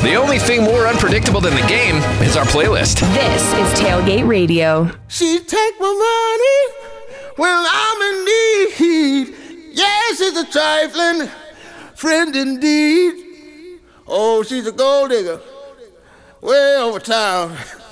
The only thing more unpredictable than the game is our playlist. This is Tailgate Radio. She take my money when I'm in need. Yes, she's a trifling friend indeed. Oh, she's a gold digger way over town.